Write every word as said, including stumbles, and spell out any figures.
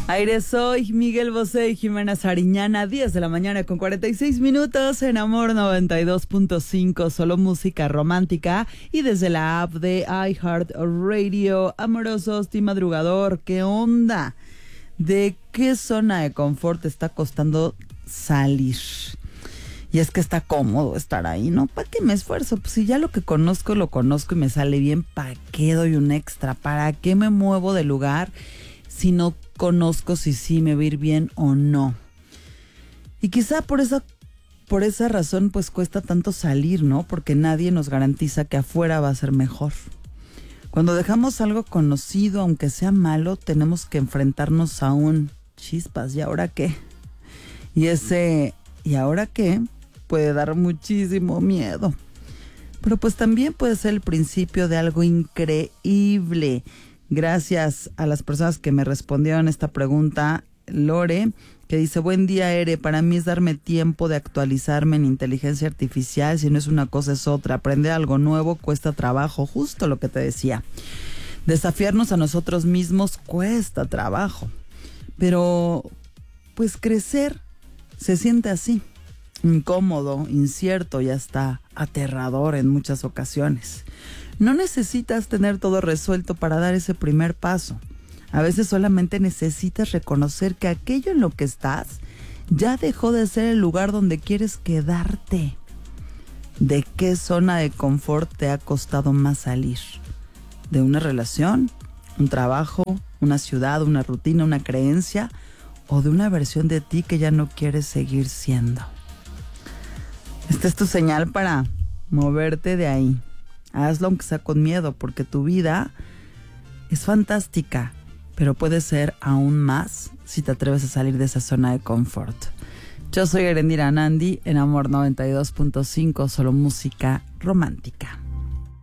Aire soy Miguel Bosé y Jimena Sariñana, diez de la mañana con cuarenta y seis minutos en Amor noventa y dos punto cinco, solo música romántica. Y desde la app de iHeartRadio, amorosos, team madrugador, ¿qué onda? ¿De qué zona de confort te está costando salir? Y es que está cómodo estar ahí, ¿no? ¿Para qué me esfuerzo? Pues si ya lo que conozco, lo conozco y me sale bien, ¿para qué doy un extra? ¿Para qué me muevo de lugar si no conozco si sí me va a ir bien o no? Y quizá por esa, por esa razón pues cuesta tanto salir, ¿no? Porque nadie nos garantiza que afuera va a ser mejor. Cuando dejamos algo conocido, aunque sea malo, tenemos que enfrentarnos a un chispas, ¿y ahora qué? Y ese ¿y ahora qué? Puede dar muchísimo miedo. Pero pues también puede ser el principio de algo increíble. Gracias a las personas que me respondieron esta pregunta. Lore, que dice: buen día, Ere, para mí es darme tiempo de actualizarme en inteligencia artificial. Si no es una cosa es otra. Aprender algo nuevo cuesta trabajo, justo lo que te decía. Desafiarnos a nosotros mismos cuesta trabajo. Pero pues crecer se siente así, incómodo, incierto y hasta aterrador en muchas ocasiones. No necesitas tener todo resuelto para dar ese primer paso. A veces solamente necesitas reconocer que aquello en lo que estás ya dejó de ser el lugar donde quieres quedarte. ¿De qué zona de confort te ha costado más salir? ¿De una relación, un trabajo, una ciudad, una rutina, una creencia? ¿O de una versión de ti que ya no quieres seguir siendo? Esta es tu señal para moverte de ahí. Hazlo aunque sea con miedo, porque tu vida es fantástica, pero puede ser aún más si te atreves a salir de esa zona de confort. Yo soy Erendira Nandi en Amor noventa y dos punto cinco, solo música romántica.